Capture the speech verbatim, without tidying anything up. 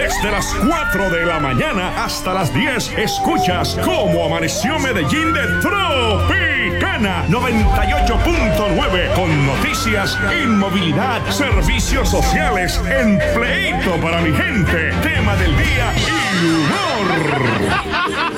Desde las cuatro de la mañana hasta las diez, escuchas Cómo Amaneció Medellín de Tropicana noventa y ocho punto nueve, con noticias, inmovilidad, servicios sociales, empleito para mi gente, tema del día y humor.